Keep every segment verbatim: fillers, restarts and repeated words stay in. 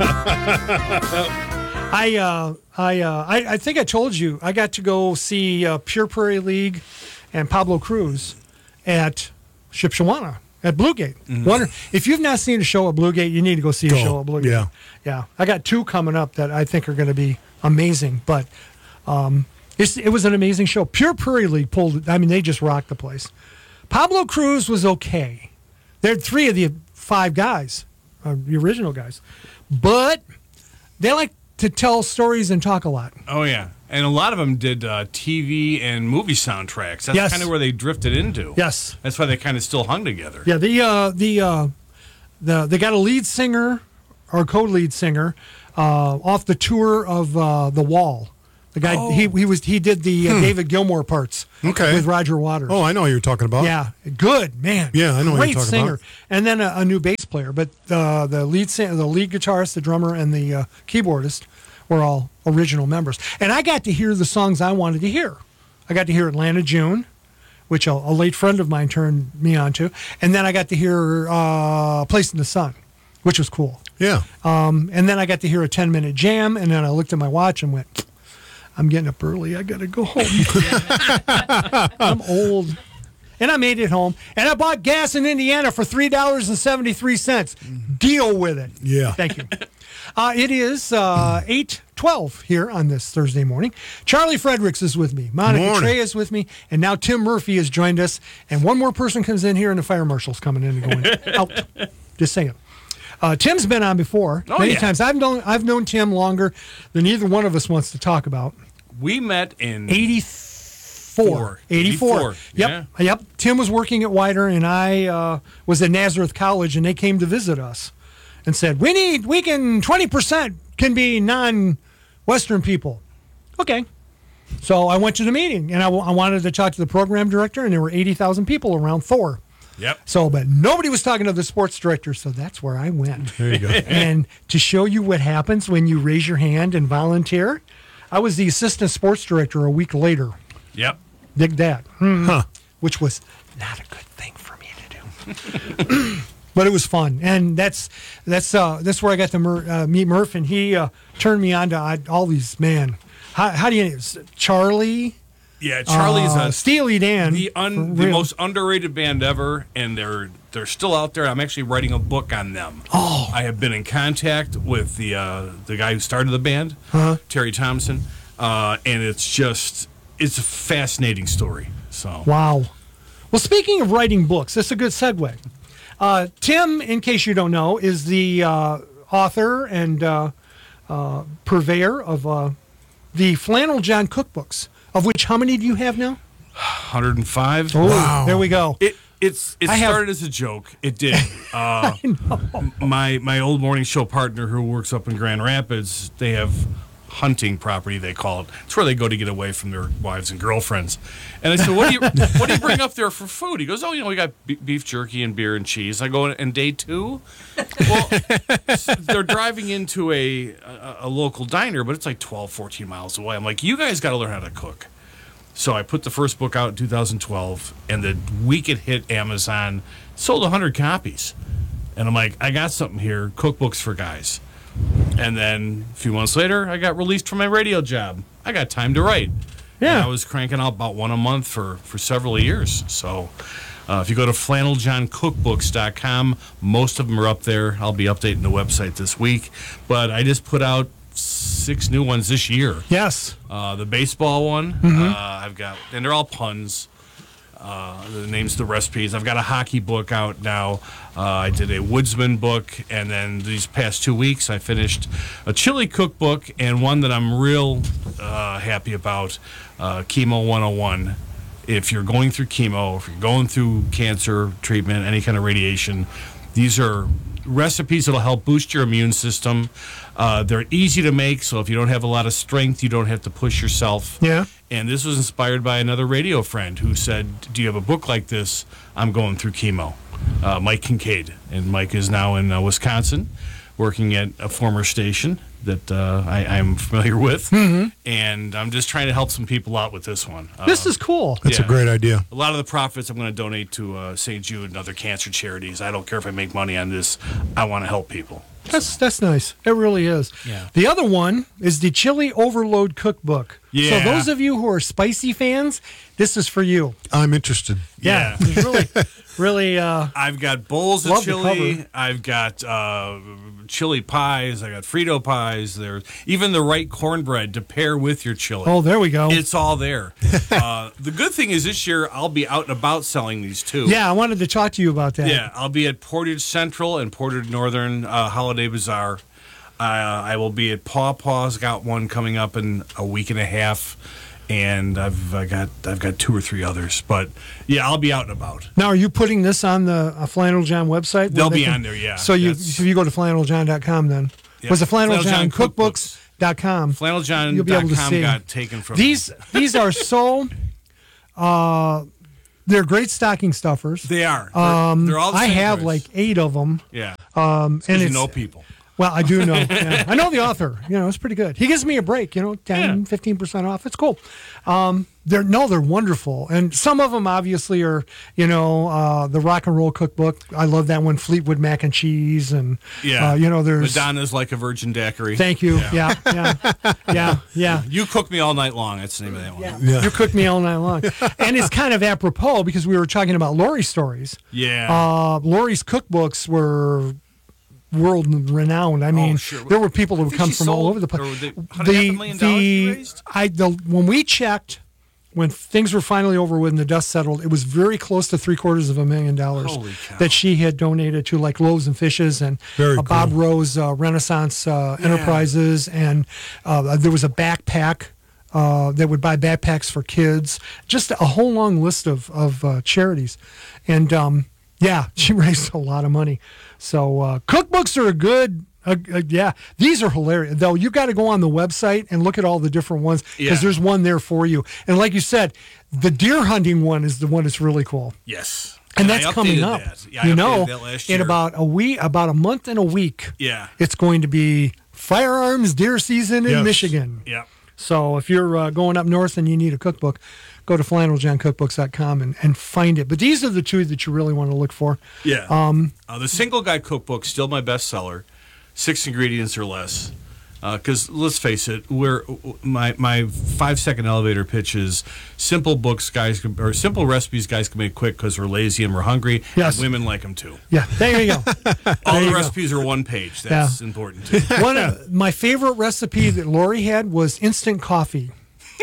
I, uh, I, uh, I, I think I told you I got to go see uh, Pure Prairie League and Pablo Cruz at Shipshewana at Bluegate. Mm-hmm. Wonder if you've not seen a show at Bluegate, you need to go see go. a show at Bluegate. Yeah, yeah. I got two coming up that I think are going to be amazing. But um, it's, it was an amazing show. Pure Prairie League pulled. I mean, they just rocked the place. Pablo Cruz was okay. They're three of the five guys, uh, the original guys, but they like to tell stories and talk a lot. Oh, yeah. And a lot of them did uh, T V and movie soundtracks. That's Yes. kind of where they drifted into. Yes. That's why they kind of still hung together. Yeah, the uh, the uh, the they got a lead singer or co-lead singer uh, off the tour of uh, The Wall. The guy Oh. he he was he did the uh, David Gilmour parts Okay. with Roger Waters. Oh, I know what you're talking about. Yeah, good man. Yeah, I know what Great you're talking singer. about. And then a, a new bass player, but uh, the lead singer, the lead guitarist, the drummer, and the uh, keyboardist were all original members. And I got to hear the songs I wanted to hear. I got to hear Atlanta June, which a, a late friend of mine turned me on to, and then I got to hear uh, Place in the Sun, which was cool. Yeah. Um, and then I got to hear a ten minute jam, and then I looked at my watch and went, I'm getting up early. I got to go home. I'm old. And I made it home. And I bought gas in Indiana for three dollars and seventy-three cents. Deal with it. Yeah. Thank you. Uh, it is uh, eight twelve here on this Thursday morning. Charlie Fredericks is with me. Monica Morning. Trey is with me. And now Tim Murphy has joined us. And one more person comes in here, and the fire marshal's coming in and going out. Just saying. Uh, Tim's been on before Oh, many yeah. times. I've known I've known Tim longer than either one of us wants to talk about. We met in eighty-four. Four. eighty-four. eighty-four, Yep. yeah. Yep. Tim was working at Wider, and I uh, was at Nazareth College, and they came to visit us and said, we need, we can, twenty percent can be non-Western people. Okay. So I went to the meeting, and I, w- I wanted to talk to the program director, and there were eighty thousand people around Thor. Yep. So, but nobody was talking to the sports director, so that's where I went. There you go. And to show you what happens when you raise your hand and volunteer, I was the assistant sports director a week later. Yep. Dig that. Hmm. Huh. Which was not a good thing for me to do. But it was fun. And that's that's uh, that's where I got to Mur- uh, meet Murph, and he uh, turned me on to uh, all these, man. How, how do you, Charlie? Yeah, Charlie's uh, a Steely Dan. the un, for the real. most underrated band ever, and they're they're still out there. I'm actually writing a book on them. Oh. I have been in contact with the uh, the guy who started the band, Uh-huh. Terry Thompson, uh, and it's just it's a fascinating story. So Wow. Well, speaking of writing books, that's a good segue. Uh, Tim, in case you don't know, is the uh, author and uh, uh, purveyor of uh, the Flannel John cookbooks, of which how many do you have now? one hundred five. Oh, Wow. there we go. It it's it I have- started as a joke. It did. Uh, my my old morning show partner who works up in Grand Rapids, they have hunting property, they call it. It's where they go to get away from their wives and girlfriends. And I said, "What do you what do you bring up there for food?" He goes, "Oh, you know, we got be- beef jerky and beer and cheese." I go, "And day two?" Well, s- they're driving into a, a a local diner, but it's like twelve, fourteen miles away. I'm like, "You guys got to learn how to cook." So I put the first book out in two thousand twelve, and the week it hit Amazon, sold one hundred copies. And I'm like, I got something here, cookbooks for guys. And then a few months later, I got released from my radio job. I got time to write. Yeah. And I was cranking out about one a month for, for several years. So uh, if you go to flannel john cookbooks dot com, most of them are up there. I'll be updating the website this week. But I just put out six new ones this year. Yes. Uh, the baseball one, uh, I've got, and they're all puns. Uh, the names, the recipes. I've got a hockey book out now. Uh, I did a woodsman book, and then these past two weeks, I finished a chili cookbook and one that I'm real uh, happy about, uh, Chemo one oh one. If you're going through chemo, if you're going through cancer treatment, any kind of radiation, these are recipes that'll help boost your immune system. Uh, they're easy to make, so if you don't have a lot of strength, you don't have to push yourself. Yeah. And this was inspired by another radio friend who said, "Do you have a book like this? I'm going through chemo." Uh, Mike Kincaid. And Mike is now in uh, Wisconsin, working at a former station that uh, I, I'm familiar with. Mm-hmm. And I'm just trying to help some people out with this one. This Uh, is cool. That's Yeah. a great idea. a lot of the profits I'm going to donate to uh, Saint Jude and other cancer charities. I don't care if I make money on this. I want to help people. That's that's nice. It really is. Yeah. The other one is the Chili Overload Cookbook. Yeah. So those of you who are spicy fans, this is for you. I'm interested. Yeah. Yeah. It's really, really. Uh, I've got bowls of Love the chili. cover. I've got uh, chili pies. I got Frito pies. There's even the right cornbread to pair with your chili. oh, there we go. It's all there. uh, the good thing is this year I'll be out and about selling these too. yeah, I wanted to talk to you about that. Yeah, I'll be at Portage Central and Portage Northern uh, Holiday Bazaar. Uh, I will be at Paw Paw's. Got one coming up in a week and a half, and I've I got I've got two or three others. But yeah, I'll be out and about. Now, are you putting this on the uh, Flannel John website? where They'll they be can- on there, yeah. So you That's- if you go to flannel john dot com then. Yeah. Was it flannel john Flannel John cookbooks dot com? Flannel John You'll be able dot to com see. got taken from These these are so uh they're great stocking stuffers. They are. They're, Um, they're all the I same have price. like eight of them. yeah. Um, and you it's know people. well, I do know. Yeah. I know the author. You know, it's pretty good. He gives me a break. You know, ten, Yeah. fifteen percent off. It's cool. Um, they're no, they're wonderful, and some of them obviously are. You know, uh, the Rock and Roll Cookbook. I love that one. Fleetwood Mac and Cheese, and Yeah. uh, you know, there's. Madonna's like a virgin daiquiri. Thank you. Yeah, yeah, yeah, yeah. You cook me all night long. That's the name of that one. Yeah. Yeah. You cook me all night long, and it's kind of apropos because we were talking about Lori stories. Yeah. Uh, Lori's cookbooks were world renowned. I mean, Oh, sure. there were people who would think come she from all sold- over the or place. they- how did half a million dollars she raised? I the when we checked. When things were finally over with and the dust settled, it was very close to three quarters of a million dollars Holy cow. that she had donated to like Loaves and Fishes and Very uh, Bob cool. Rose uh, Renaissance uh, Enterprises, and uh, there was a backpack uh, that would buy backpacks for kids. Just a whole long list of of uh, charities, and um, yeah, she raised a lot of money. So uh, cookbooks are a good. Uh, uh, yeah, these are hilarious. Though you got to go on the website and look at all the different ones because Yeah. there's one there for you. And like you said, the deer hunting one is the one that's really cool, Yes. and I that's coming updated up. that. Yeah, I you updated know, that last in year. about a week, about a month and a week. Yeah. It's going to be firearms deer season in Yes. Michigan. Yeah. So if you're uh, going up north and you need a cookbook, go to flannel john cookbooks dot com and, and find it. But these are the two that you really want to look for. Yeah. Um, uh, the single guy cookbook still my bestseller, six ingredients or less. Because let's face it, we're my my five second elevator pitch is simple books guys can, or simple recipes guys can make quick because we're lazy and we're hungry. Yes. And women like them too. Yeah, there you go. All you the go. recipes are one page. That's Yeah. important too. One of my favorite recipe that Lori had was instant coffee.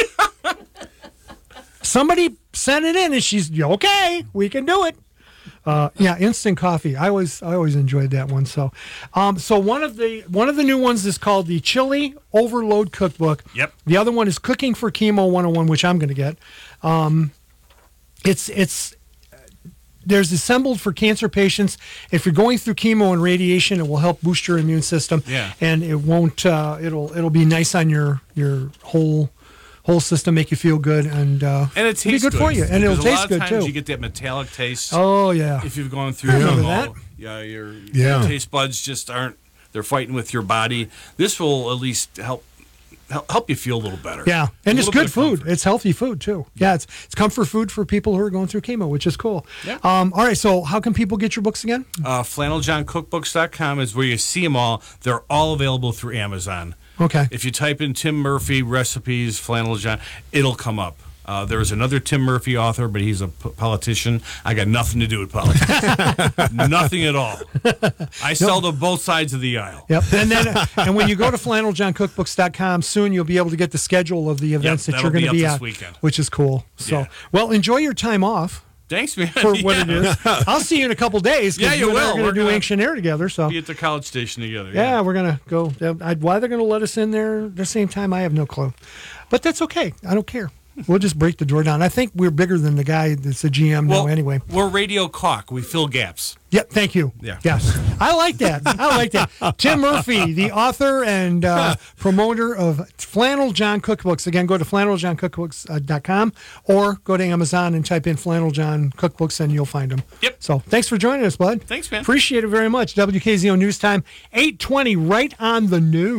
Somebody sent it in, and she's okay. We can do it. Uh, yeah, instant coffee. I always, I always enjoyed that one. So, um, so one of the one of the new ones is called the Chili Overload Cookbook. Yep. The other one is Cooking for Chemo one oh one, which I'm going to get. Um, it's it's there's assembled for cancer patients. If you're going through chemo and radiation, it will help boost your immune system. Yeah. And it won't. Uh, it'll it'll be nice on your your whole whole system, make you feel good, and uh, And it it'll be tastes good, for you, and it'll Because a lot taste of good times too. You get that metallic taste. Oh yeah. If you've gone through I remember chemo, that. yeah, your Yeah. taste buds just aren't. They're fighting with your body. This will at least help help, help you feel a little better. Yeah, and A it's little bit good of food. comfort. It's healthy food too. Yeah, it's it's comfort food for people who are going through chemo, which is cool. Yeah. Um, all right, so how can people get your books again? Uh, flannel john cookbooks dot com is where you see them all. They're all available through Amazon. Okay. If you type in Tim Murphy recipes, Flannel John, it'll come up. Uh, there's another Tim Murphy author, but he's a p- politician. I got nothing to do with politics. Nothing at all. I sell to both sides of the aisle. Yep. And then uh, and when you go to flannel john cookbooks dot com, soon you'll be able to get the schedule of the events that that'll you're going to be be up this at, weekend. which is cool. So, Yeah. well, enjoy your time off Thanks, man. for what Yeah. it is. I'll see you in a couple days. 'cause Yeah, you and I will. We're going We're to do gonna Ancient Air together. So, Be at the college station together. yeah, we're going to go. I'd, why they're going to let us in there at the same time, I have no clue. But that's okay. I don't care. We'll just break the door down. I think we're bigger than the guy that's the G M Well, now anyway. we're Radio Caulk. We fill gaps. Yep, thank you. Yeah. Yes. I like that. I like that. Tim Murphy, the author and uh, promoter of Flannel John Cookbooks. Again, go to flannel john cookbooks dot com or go to Amazon and type in Flannel John Cookbooks and you'll find them. Yep. So thanks for joining us, bud. Thanks, man. Appreciate it very much. W K Z O News Time, eight twenty, right on the news.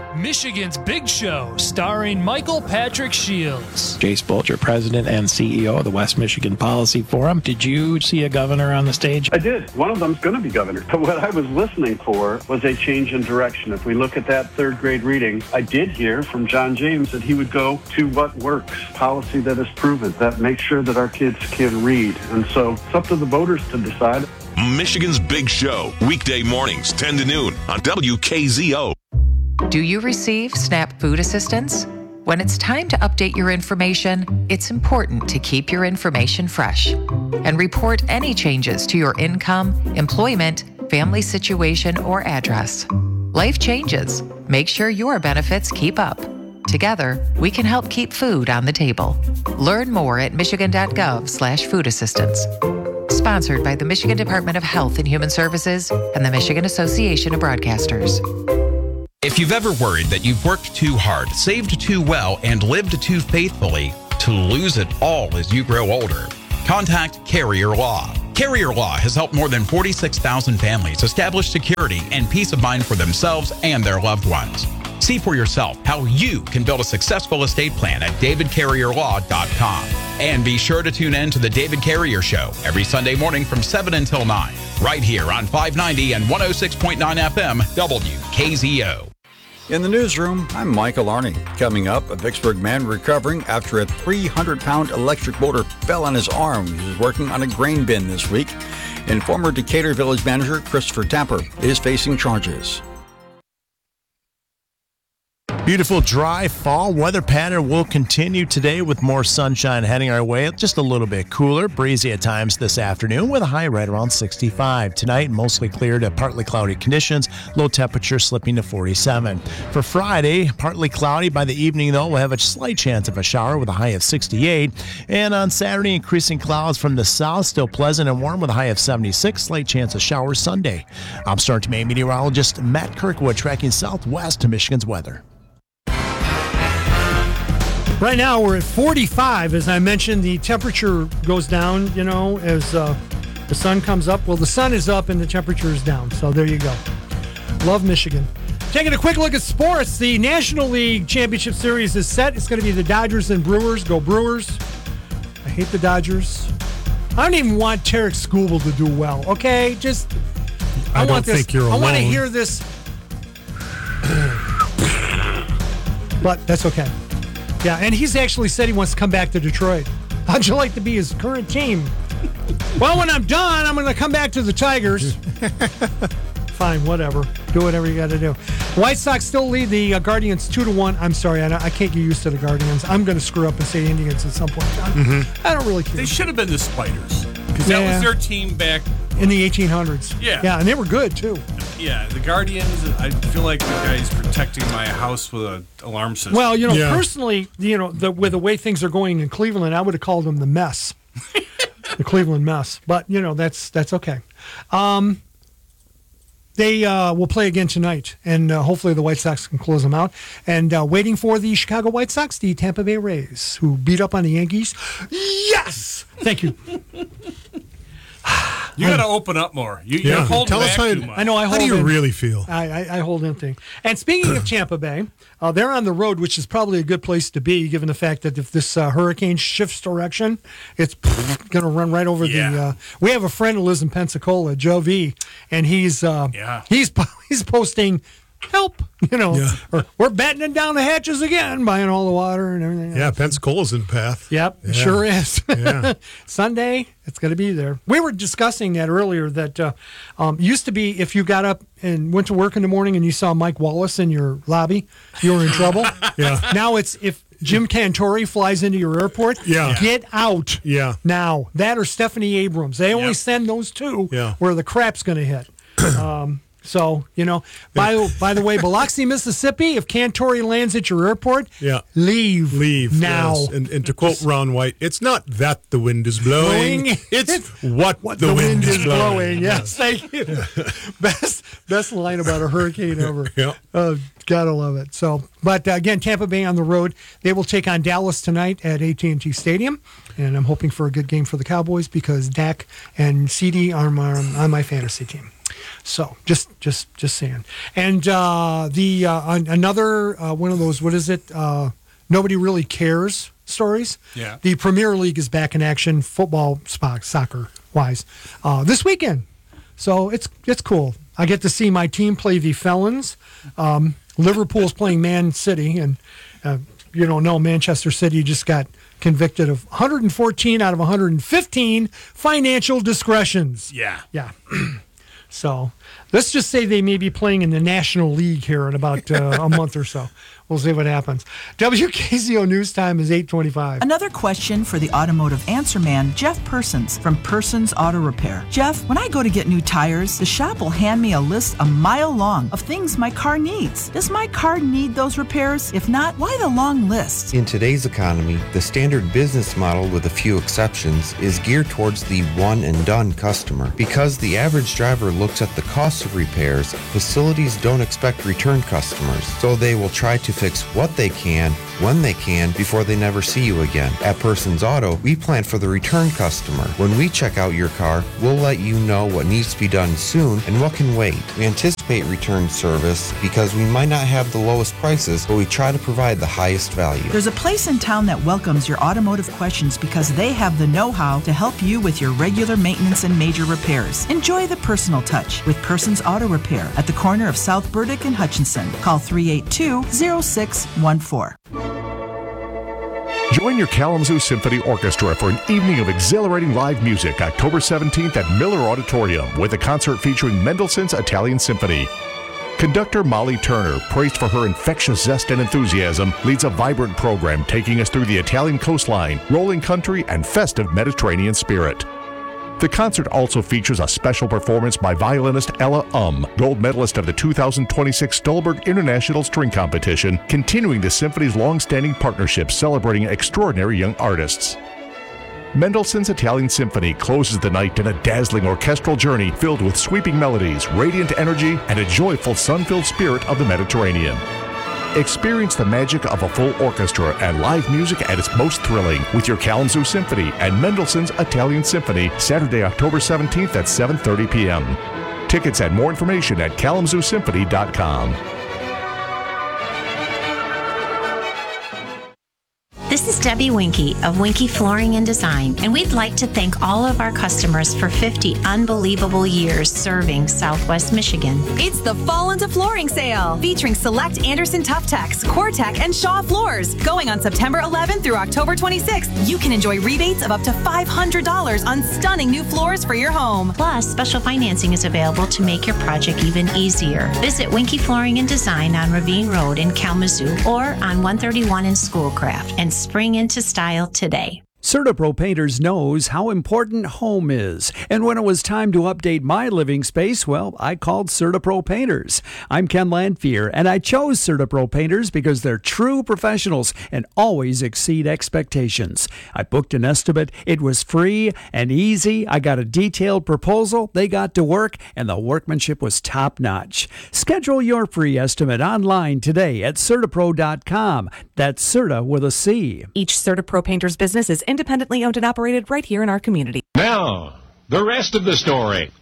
Michigan's Big Show, starring Michael Patrick Shields. Jace Bolger, President and C E O of the West Michigan Policy Forum. Did you see a governor on the stage? I did. One of them's going to be governor. But what I was listening for was a change in direction. If we look at that third grade reading, I did hear from John James that he would go to what works, policy that is proven, that makes sure that our kids can read. And so it's up to the voters to decide. Michigan's Big Show, weekday mornings, ten to noon on W K Z O. Do you receive SNAP food assistance? When it's time to update your information, it's important to keep your information fresh and report any changes to your income, employment, family situation, or address. Life changes. Make sure your benefits keep up. Together, we can help keep food on the table. Learn more at michigan.gov slash food assistance. Sponsored by the Michigan Department of Health and Human Services and the Michigan Association of Broadcasters. If you've ever worried that you've worked too hard, saved too well, and lived too faithfully to lose it all as you grow older, contact Carrier Law. Carrier Law has helped more than forty-six thousand families establish security and peace of mind for themselves and their loved ones. See for yourself how you can build a successful estate plan at david carrier law dot com. And be sure to tune in to The David Carrier Show every Sunday morning from seven until nine, right here on five ninety and one oh six point nine F M W K Z O. In the newsroom, I'm Michael Arney. Coming up, a Vicksburg man recovering after a three hundred pound electric motor fell on his arm. He was working on a grain bin this week. And former Decatur Village manager Christopher Tapper is facing charges. Beautiful, dry fall weather pattern will continue today with more sunshine heading our way. Just a little bit cooler, breezy at times this afternoon with a high right around sixty-five. Tonight, mostly clear to partly cloudy conditions, low temperature slipping to forty-seven. For Friday, partly cloudy. By the evening, though, we'll have a slight chance of a shower with a high of sixty-eight. And on Saturday, increasing clouds from the south, still pleasant and warm with a high of seventy-six. Slight chance of showers Sunday. I'm Start to Maine meteorologist Matt Kirkwood tracking southwest to Michigan's weather. Right now we're at forty-five. As I mentioned, the temperature goes down, you know, as uh, the sun comes up. Well, the sun is up and the temperature is down. So there you go. Love Michigan. Taking a quick look at sports. The National League Championship Series is set. It's going to be the Dodgers and Brewers. Go Brewers. I hate the Dodgers. I don't even want Tarek Skubal to do well. Okay, just I, I don't want this. think you're I alone. want to hear this. But that's okay. Yeah, and he's actually said he wants to come back to Detroit. How'd you like to be his current team? Well, when I'm done, I'm going to come back to the Tigers. Fine, whatever. Do whatever you got to do. White Sox still lead the uh, Guardians two to one. I'm sorry, I, I can't get used to the Guardians. I'm going to screw up and say Indians at some point. Mm-hmm. I don't really care. They should have been the Spiders because Yeah. that was their team back in the eighteen hundreds. Yeah. Yeah, and they were good, too. Yeah, the Guardians, I feel like the guy's protecting my house with an alarm system. Well, you know, Yeah. personally, you know, the, with the way things are going in Cleveland, I would have called them the mess. The Cleveland mess. But, you know, that's that's okay. Um, they uh, will play again tonight, and uh, hopefully the White Sox can close them out. And uh, waiting for the Chicago White Sox, the Tampa Bay Rays, who beat up on the Yankees. Yes! Thank you. You got to open up more. You, Yeah. You're holding Tell us back how you- too much. I know I How hold do you in. really feel? I, I, I hold empty. And speaking of Tampa Bay, uh, they're on the road, which is probably a good place to be, given the fact that if this uh, hurricane shifts direction, it's going to run right over Yeah. the. Uh, we have a friend who lives in Pensacola, Joe V, and he's uh, Yeah. he's he's posting help. You know, Yeah. or we're battening down the hatches again, buying all the water and everything. Yeah, else. Pensacola's in the path. Yep, Yeah. it sure is. Yeah. Sunday, it's going to be there. We were discussing that earlier. That uh, um, used to be if you got up and went to work in the morning and you saw Mike Wallace in your lobby, you were in trouble. Yeah. Now it's if Jim Cantori flies into your airport, Yeah. get out. Yeah. Now that or Stephanie Abrams. They only Yep. send those two Yeah. where the crap's going to hit. um, So, you know, by, by the way, Biloxi, Mississippi, if Cantori lands at your airport, Yeah. leave. Leave now. yes. And, and to quote Ron White, it's not that the wind is blowing, Blowing. it's what, What the, wind, is blowing. Yes, thank you. best best line about a hurricane ever. Yeah. Uh, gotta love it. So, but uh, again, Tampa Bay on the road. They will take on Dallas tonight at A T and T Stadium, and I'm hoping for a good game for the Cowboys because Dak and C D are my, on my fantasy team. So just just just saying. And uh, the uh, an- another uh, one of those, what is it? Uh, nobody really cares stories. Yeah. The Premier League is back in action, football, sp- soccer wise, uh, this weekend. So it's it's cool. I get to see my team play the Felons. Um, Liverpool's playing Man City, and uh, you don't know, Manchester City just got convicted of one hundred fourteen out of one hundred fifteen financial discretions. Yeah. Yeah. So let's just say they may be playing in the National League here in about uh, a month or so. We'll see what happens. W K Z O News Time is eight twenty-five. Another question for the automotive answer man, Jeff Persons from Persons Auto Repair. Jeff, when I go to get new tires, the shop will hand me a list a mile long of things my car needs. Does my car need those repairs? If not, why the long list? In today's economy, the standard business model, with a few exceptions, is geared towards the one-and-done customer. Because the average driver looks at the cost of repairs, facilities don't expect return customers, so they will try to fix what they can, when they can, before they never see you again. At Persons Auto, we plan for the return customer. When we check out your car, we'll let you know what needs to be done soon and what can wait. We anticipate return service because we might not have the lowest prices, but we try to provide the highest value. There's a place in town that welcomes your automotive questions because they have the know-how to help you with your regular maintenance and major repairs. Enjoy the personal touch with Persons Auto Repair at the corner of South Burdick and Hutchinson. Call three eight two, zero six one four. Join your Kalamazoo Symphony Orchestra for an evening of exhilarating live music October seventeenth at Miller Auditorium with a concert featuring Mendelssohn's Italian Symphony. Conductor Molly Turner, praised for her infectious zest and enthusiasm, leads a vibrant program taking us through the Italian coastline, rolling country, and festive Mediterranean spirit. The concert also features a special performance by violinist Ella Um, gold medalist of the two thousand twenty-six Stolberg International String Competition, continuing the symphony's long-standing partnership celebrating extraordinary young artists. Mendelssohn's Italian Symphony closes the night in a dazzling orchestral journey filled with sweeping melodies, radiant energy, and a joyful sun-filled spirit of the Mediterranean. Experience the magic of a full orchestra and live music at its most thrilling with your Kalamazoo Symphony and Mendelssohn's Italian Symphony, Saturday, October seventeenth at seven thirty p.m. Tickets and more information at kalamazoo symphony dot com. This is Debbie Winky of Winky Flooring and Design, and we'd like to thank all of our customers for fifty unbelievable years serving Southwest Michigan. It's the Fall into Flooring Sale, featuring select Anderson Tough-Tex, Core-Tech, and Shaw floors. Going on September eleventh through October twenty-sixth, you can enjoy rebates of up to five hundred dollars on stunning new floors for your home. Plus, special financing is available to make your project even easier. Visit Winky Flooring and Design on Ravine Road in Kalamazoo or on one thirty-one in Schoolcraft and spring into style today. CertaPro Painters knows how important home is, and when it was time to update my living space, well, I called CertaPro Painters. I'm Ken Landfear, and I chose CertaPro Painters because they're true professionals and always exceed expectations. I booked an estimate, it was free and easy, I got a detailed proposal, they got to work, and the workmanship was top-notch. Schedule your free estimate online today at Certapro dot com. That's Certa with a C. Each CertaPro Painters business is independently owned and operated right here in our community. Now, the rest of the story.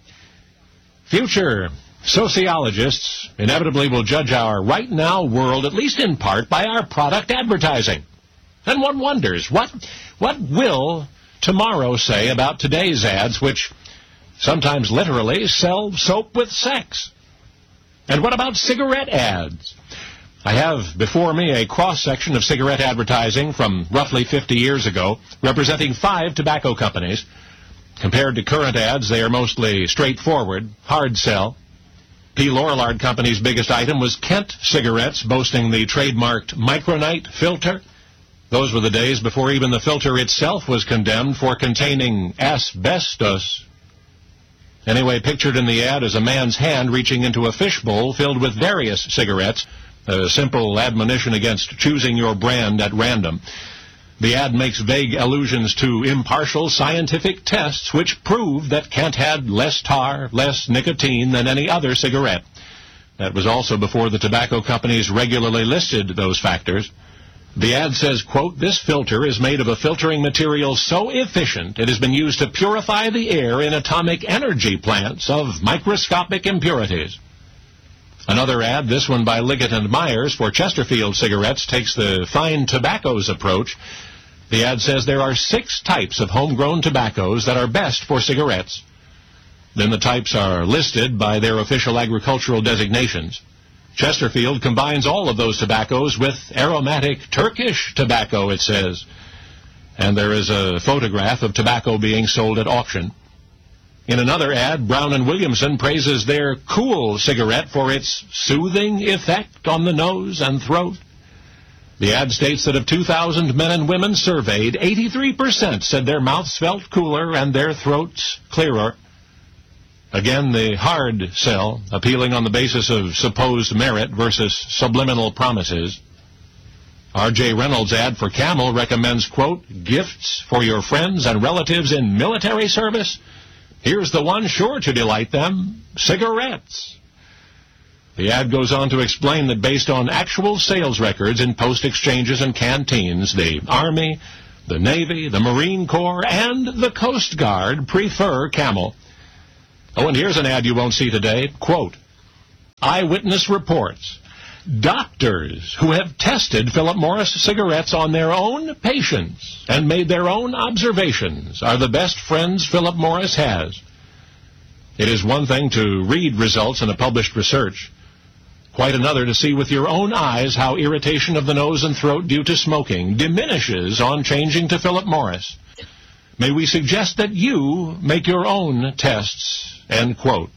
Future sociologists inevitably will judge our right now world, at least in part, by our product advertising. And one wonders, what, what will tomorrow say about today's ads, which sometimes literally sell soap with sex? And what about cigarette ads? I have before me a cross-section of cigarette advertising from roughly fifty years ago, representing five tobacco companies. Compared to current ads, they are mostly straightforward, hard sell. P. Lorillard Company's biggest item was Kent cigarettes, boasting the trademarked Micronite filter. Those were the days before even the filter itself was condemned for containing asbestos. Anyway, pictured in the ad is a man's hand reaching into a fishbowl filled with various cigarettes, a simple admonition against choosing your brand at random. The ad makes vague allusions to impartial scientific tests which prove that Kent had less tar, less nicotine than any other cigarette. That was also before the tobacco companies regularly listed those factors. The ad says, quote, "This filter is made of a filtering material so efficient it has been used to purify the air in atomic energy plants of microscopic impurities." Another ad, this one by Liggett and Myers for Chesterfield cigarettes, takes the fine tobaccos approach. The ad says there are six types of homegrown tobaccos that are best for cigarettes. Then the types are listed by their official agricultural designations. Chesterfield combines all of those tobaccos with aromatic Turkish tobacco, it says. And there is a photograph of tobacco being sold at auction. In another ad, Brown and Williamson praises their Cool cigarette for its soothing effect on the nose and throat. The ad states that of two thousand men and women surveyed, eighty-three percent said their mouths felt cooler and their throats clearer. Again, the hard sell, appealing on the basis of supposed merit versus subliminal promises. R J Reynolds' ad for Camel recommends, quote, "Gifts for your friends and relatives in military service? Here's the one sure to delight them, cigarettes." The ad goes on to explain that based on actual sales records in post exchanges and canteens, the Army, the Navy, the Marine Corps, and the Coast Guard prefer Camel. Oh, and here's an ad you won't see today. Quote, "Eyewitness reports. Doctors who have tested Philip Morris cigarettes on their own patients and made their own observations are the best friends Philip Morris has." It is one thing to read results in a published research, quite another to see with your own eyes how irritation of the nose and throat due to smoking diminishes on changing to Philip Morris. May we suggest that you make your own tests, end quote.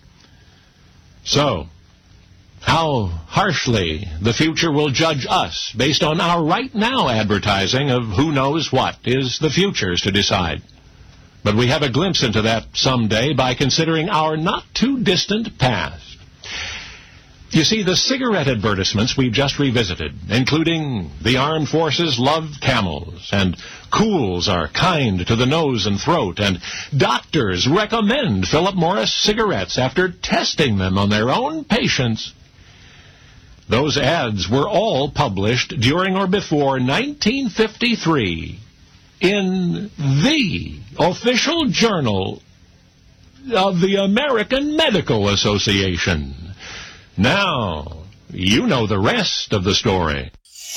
So, how harshly the future will judge us based on our right now advertising of who knows what is the future's to decide. But we have a glimpse into that someday by considering our not-too-distant past. You see, the cigarette advertisements we've just revisited, including "The Armed Forces love Camels," and "Cools are kind to the nose and throat," and "Doctors recommend Philip Morris cigarettes after testing them on their own patients." Those ads were all published during or before nineteen fifty-three in the official journal of the American Medical Association. Now, you know the rest of the story.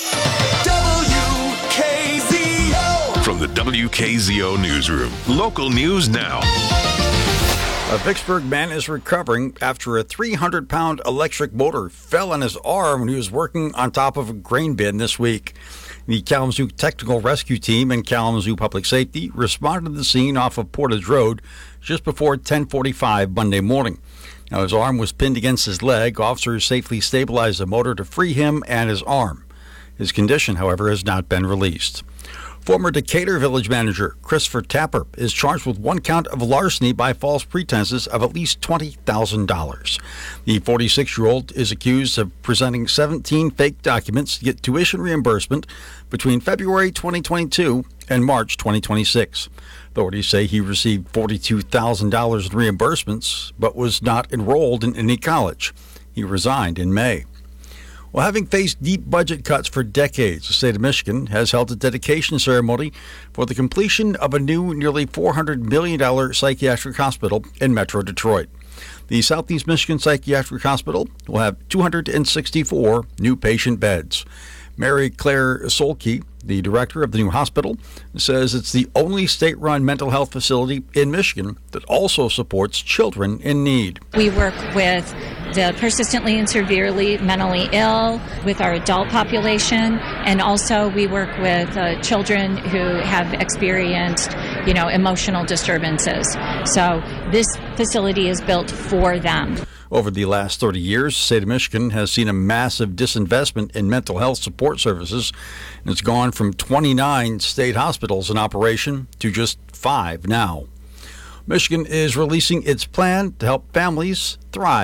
W K Z O. From the W K Z O newsroom, local news now. A Vicksburg man is recovering after a three hundred pound electric motor fell on his arm when he was working on top of a grain bin this week. The Kalamazoo Technical Rescue Team and Kalamazoo Public Safety responded to the scene off of Portage Road just before ten forty-five Monday morning. Now, his arm was pinned against his leg. Officers safely stabilized the motor to free him and his arm. His condition, however, has not been released. Former Decatur Village Manager Christopher Tapper is charged with one count of larceny by false pretenses of at least twenty thousand dollars. The forty-six-year-old is accused of presenting seventeen fake documents to get tuition reimbursement between February twenty twenty-two and March twenty twenty-six. Authorities say he received forty-two thousand dollars in reimbursements, but was not enrolled in any college. He resigned in May. Well, having faced deep budget cuts for decades, the state of Michigan has held a dedication ceremony for the completion of a new nearly four hundred million dollars psychiatric hospital in Metro Detroit. The Southeast Michigan Psychiatric Hospital will have two hundred sixty-four new patient beds. Mary Claire Solke, the director of the new hospital, says it's the only state-run mental health facility in Michigan that also supports children in need. We work with the persistently and severely mentally ill, with our adult population, and also we work with uh, children who have experienced, you know, emotional disturbances. So this facility is built for them. Over the last thirty years, the state of Michigan has seen a massive disinvestment in mental health support services, and it's gone from twenty-nine state hospitals in operation to just five now. Michigan is releasing its plan to help families thrive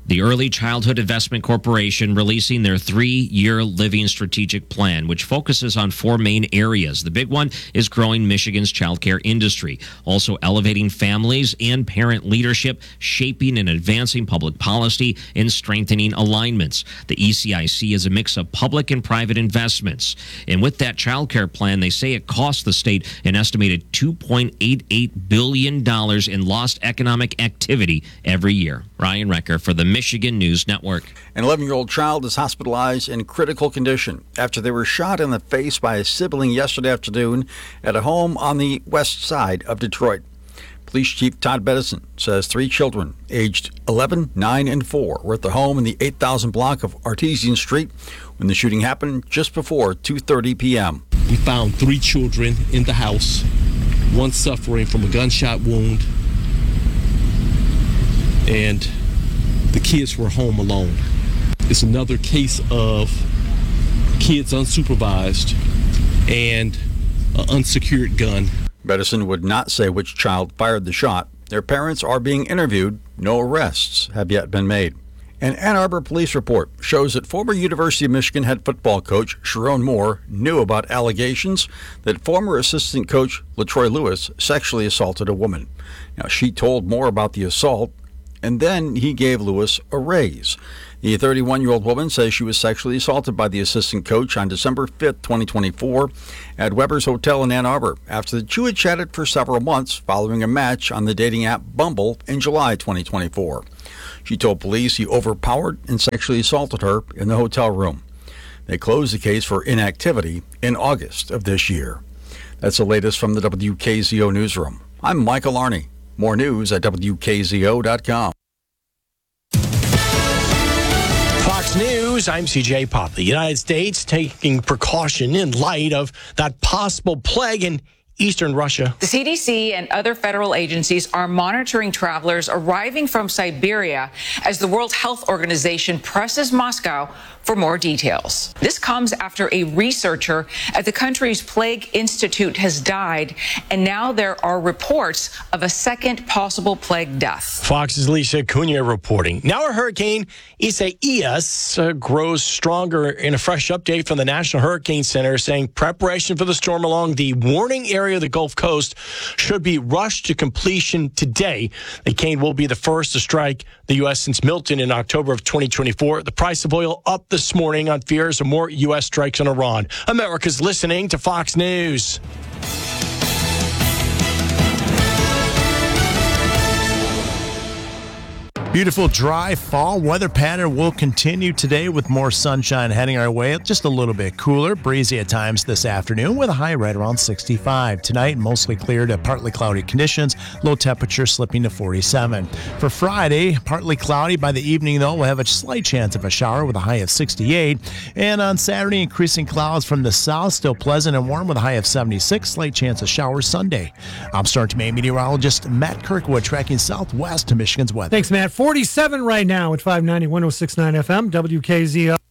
The Early Childhood Investment Corporation releasing their three-year living strategic plan, which focuses on four main areas. The big one is growing Michigan's childcare industry, also elevating families and parent leadership, shaping and advancing public policy, and strengthening alignments. The E C I C is a mix of public and private investments. And with that childcare plan, they say it costs the state an estimated two point eight eight billion dollars in lost economic activity every year. Ryan Recker for the Michigan News Network. An eleven-year-old child is hospitalized in critical condition after they were shot in the face by a sibling yesterday afternoon at a home on the west side of Detroit. Police Chief Todd Bedison says three children, aged eleven, nine, and four, were at the home in the eight thousand block of Artesian Street when the shooting happened just before two thirty p.m. We found three children in the house, one suffering from a gunshot wound, and the kids were home alone. It's another case of kids unsupervised and an unsecured gun. Bedison would not say which child fired the shot. Their parents are being interviewed. No arrests have yet been made. An Ann Arbor police report shows that former University of Michigan head football coach Sharon Moore knew about allegations that former assistant coach LaTroy Lewis sexually assaulted a woman. Now, she told Moore about the assault, and then he gave Lewis a raise. The thirty-one-year-old woman says she was sexually assaulted by the assistant coach on December fifth, twenty twenty-four at Weber's Hotel in Ann Arbor after the two had chatted for several months following a match on the dating app Bumble in July twenty twenty-four. She told police he overpowered and sexually assaulted her in the hotel room. They closed the case for inactivity in August of this year. That's the latest from the W K Z O newsroom. I'm Michael Arney. More news at W K Z O dot com. Fox News, I'm C J Pop. The United States taking precaution in light of that possible plague in eastern Russia. The C D C and other federal agencies are monitoring travelers arriving from Siberia as the World Health Organization presses Moscow for more details. This comes after a researcher at the country's Plague Institute has died, and now there are reports of a second possible plague death. Fox's Lisa Cunha reporting. Now a hurricane, Isaias, uh, grows stronger in a fresh update from the National Hurricane Center saying preparation for the storm along the warning area of the Gulf Coast should be rushed to completion today. The cane will be the first to strike the U S since Milton in October of twenty twenty-four. The price of oil up this morning on fears of more U S strikes on Iran. America's listening to Fox News. Beautiful dry fall weather pattern will continue today with more sunshine heading our way. Just a little bit cooler, breezy at times this afternoon with a high right around sixty-five. Tonight, mostly clear to partly cloudy conditions, low temperature slipping to forty-seven. For Friday, partly cloudy. By the evening, though, we'll have a slight chance of a shower with a high of sixty-eight. And on Saturday, increasing clouds from the south, still pleasant and warm with a high of seventy-six. Slight chance of showers Sunday. I'm Star to Maine meteorologist Matt Kirkwood tracking southwest to Michigan's weather. Thanks, Matt. forty-seven right now at five ninety, one oh six point nine F M, W K Z O.